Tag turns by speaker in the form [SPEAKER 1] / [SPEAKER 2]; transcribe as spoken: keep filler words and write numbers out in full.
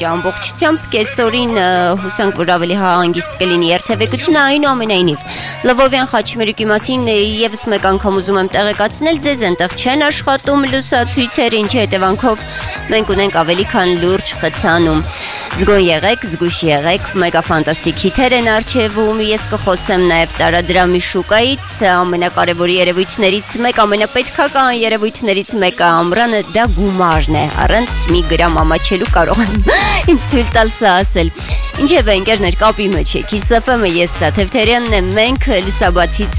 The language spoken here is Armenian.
[SPEAKER 1] լուրջ ամբողջությամբ, կեսօրին հուսանք, որ ավելի հանգիստ կլինի երթևեկությունը, այնուամենայնիվ Լվովյան խաչմերուկի մասին եւս մեկ անգամ ուզում եմ տեղեկացնել ձեզ, այնտեղ չեն աշխատում լուսացույցեր, ինչի հետևանքով մենք ունենք ավելի քան լուրջ խցանում։ Զգոն եղեք, զգույշ եղեք, մեգաֆանտաստիկ հիթեր են առջևում, ես կխոսեմ նաև տարադրամի շուկայից, ամենակարևոր երևույթներից մեկ, ամենապետքական երևույթներից մեկը ամռանը դա գումարն է, առանց մի գրամ ամաչելու կարող եմ ինձ թույլ տալ սա ասել։ Ինչևէ, ընկերներ, կապի մեջ եք, Kiss F M-ը ես Տաթև Թերյանն եմ, մենք լուսաբացից